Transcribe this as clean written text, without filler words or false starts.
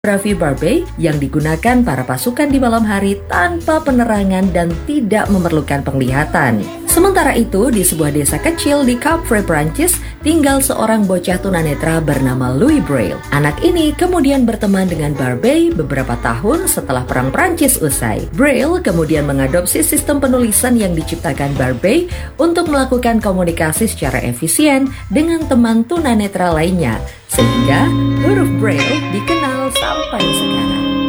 Fotografi Barbey yang digunakan para pasukan di malam hari tanpa penerangan dan tidak memerlukan penglihatan. Sementara itu, di sebuah desa kecil di Capre, Prancis, tinggal seorang bocah tunanetra bernama Louis Braille. Anak ini kemudian berteman dengan Barbey beberapa tahun setelah Perang Prancis usai. Braille kemudian mengadopsi sistem penulisan yang diciptakan Barbey untuk melakukan komunikasi secara efisien dengan teman tunanetra lainnya, sehingga huruf Braille dikenal sampai sekarang.